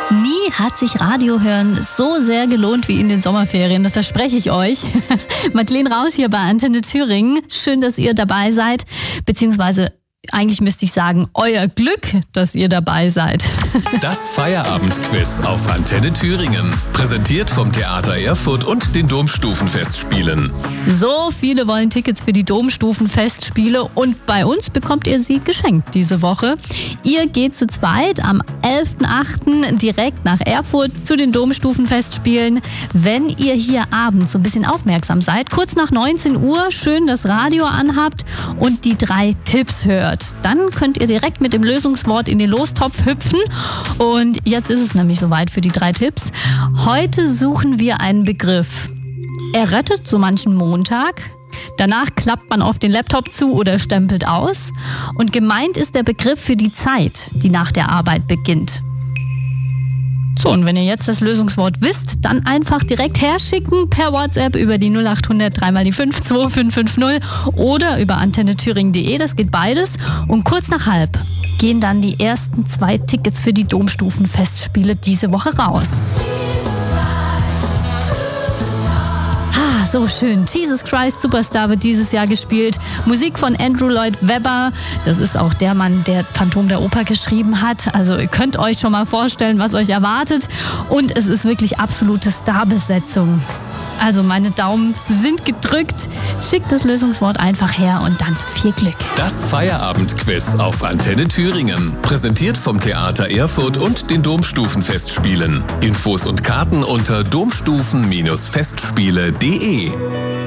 Nie hat sich Radiohören so sehr gelohnt wie in den Sommerferien, das verspreche ich euch. Madeleine Rausch hier bei Antenne Thüringen. Schön, dass ihr dabei seid, beziehungsweise eigentlich müsste ich sagen, euer Glück, dass ihr dabei seid. Das Feierabendquiz auf Antenne Thüringen. Präsentiert vom Theater Erfurt und den Domstufenfestspielen. So viele wollen Tickets für die Domstufenfestspiele und bei uns bekommt ihr sie geschenkt diese Woche. Ihr geht zu zweit am 11.8. direkt nach Erfurt zu den Domstufenfestspielen. Wenn ihr hier abends so ein bisschen aufmerksam seid, kurz nach 19 Uhr schön das Radio anhabt und die 3 Tipps hört. Dann könnt ihr direkt mit dem Lösungswort in den Lostopf hüpfen. Und jetzt ist es nämlich soweit für die 3 Tipps. Heute suchen wir einen Begriff. Er rettet so manchen Montag. Danach klappt man auf den Laptop zu oder stempelt aus. Und gemeint ist der Begriff für die Zeit, die nach der Arbeit beginnt. So, und wenn ihr jetzt das Lösungswort wisst, dann einfach direkt herschicken per WhatsApp über die 0800 3 mal die 5 2550 oder über antennethüringen.de, das geht beides. Und kurz nach halb gehen dann die ersten 2 Tickets für die Domstufenfestspiele diese Woche raus. So schön. Jesus Christ Superstar wird dieses Jahr gespielt. Musik von Andrew Lloyd Webber. Das ist auch der Mann, der Phantom der Oper geschrieben hat. Also ihr könnt euch schon mal vorstellen, was euch erwartet. Und es ist wirklich absolute Starbesetzung. Also meine Daumen sind gedrückt. Schickt das Lösungswort einfach her und dann viel Glück. Das Feierabendquiz auf Antenne Thüringen. Präsentiert vom Theater Erfurt und den Domstufenfestspielen. Infos und Karten unter domstufen-festspiele.de.